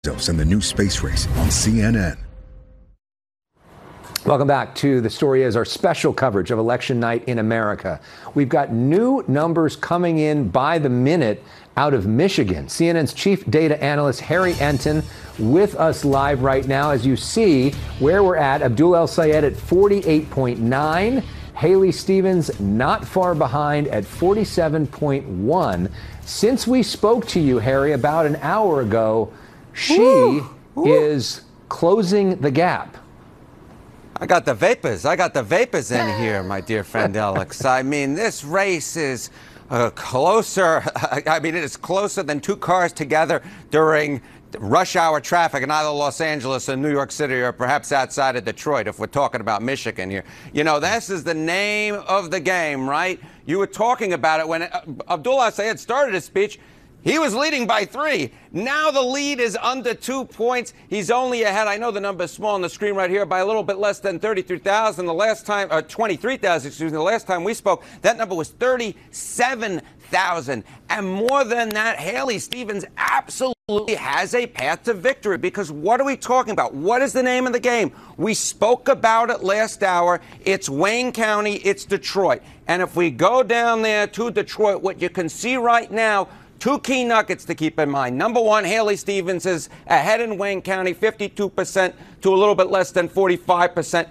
Bustos and the new space race on CNN. Welcome back to The Story Is, our special coverage of election night in America. We've got new numbers coming in by the minute out of Michigan. CNN's chief data analyst, Harry Enten, with us live right now. As you see where we're at, Abdul El-Sayed at 48.9. Haley Stevens not far behind at 47.1. Since we spoke to you, Harry, about an hour ago, she is closing the gap. I got the vapors in here, my dear friend Alex. I mean, this race is closer. I mean, it is closer than two cars together during rush hour traffic in either Los Angeles or New York City, or perhaps outside of Detroit, if we're talking about Michigan here. You know, this is the name of the game, right? You were talking about it when Abdul El-Sayed started his speech. He was leading by 3. Now the lead is under 2 points. He's only ahead. I know the number is small on the screen right here, by a little bit less than 33,000. The last time, 23,000, excuse me. The last time we spoke, that number was 37,000. And more than that, Haley Stevens absolutely has a path to victory, because what are we talking about? What is the name of the game? We spoke about it last hour. It's Wayne County. It's Detroit. And if we go down there to Detroit, what you can see right now, 2 key nuggets to keep in mind. Number one, Haley Stevens is ahead in Wayne County, 52% to a little bit less than 45%,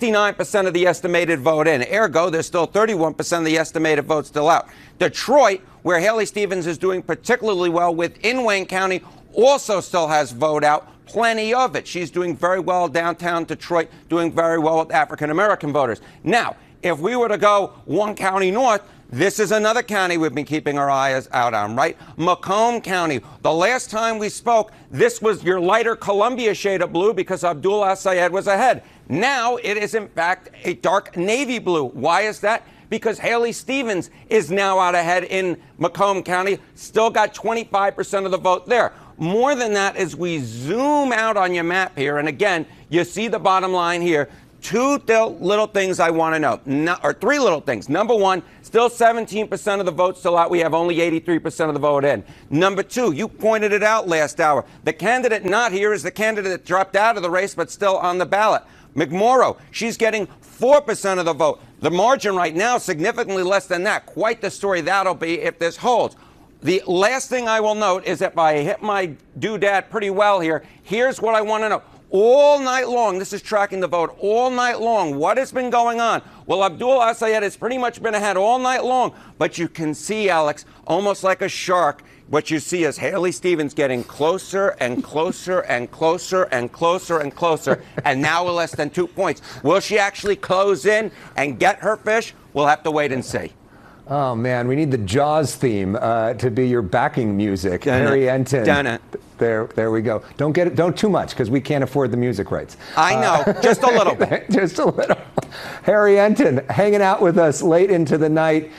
69% of the estimated vote in. Ergo, there's still 31% of the estimated vote still out. Detroit, where Haley Stevens is doing particularly well within Wayne County, also still has vote out. Plenty of it. She's doing very well downtown Detroit, doing very well with African-American voters. Now, if we were to go one county north, this is another county we've been keeping our eyes out on, right? Macomb County. The last time we spoke, this was your lighter Columbia shade of blue because Abdul El-Sayed was ahead. Now it is, in fact, a dark navy blue. Why is that? Because Haley Stevens is now out ahead in Macomb County, still got 25% of the vote there. More than that, as we zoom out on your map here, and again, you see the bottom line here, 2 little things I want to know, or 3 little things. Number one, still 17% of the vote still out. We have only 83% of the vote in. Number 2, you pointed it out last hour. The candidate not here is the candidate that dropped out of the race but still on the ballot. McMorrow, she's getting 4% of the vote. The margin right now, significantly less than that. Quite the story that'll be if this holds. The last thing I will note is that if I hit my doodad pretty well here, here's what I want to know. All night long, this is tracking the vote, all night long, what has been going on? Well, Abdul El-Sayed has pretty much been ahead all night long, but you can see, Alex, almost like a shark, what you see is Haley Stevens getting closer and closer and closer and closer and closer, and now we're less than 2 points. Will she actually close in and get her fish? We'll have to wait and see. Oh, man, we need the Jaws theme to be your backing music. Harry Enten. Done it. There we go. Don't too much, because we can't afford the music rights. I know, just a little bit. Just a little. Harry Enten hanging out with us late into the night.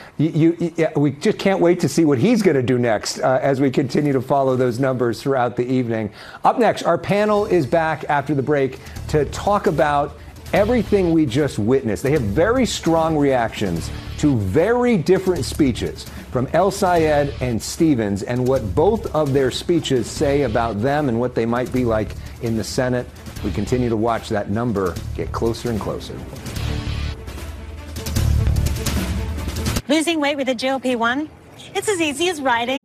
We just can't wait to see what he's going to do next as we continue to follow those numbers throughout the evening. Up next, our panel is back after the break to talk about everything we just witnessed. They have very strong reactions to very different speeches from El-Sayed and Stevens, and what both of their speeches say about them and what they might be like in the Senate. We continue to watch that number get closer and closer. Losing weight with a GLP-1? It's as easy as riding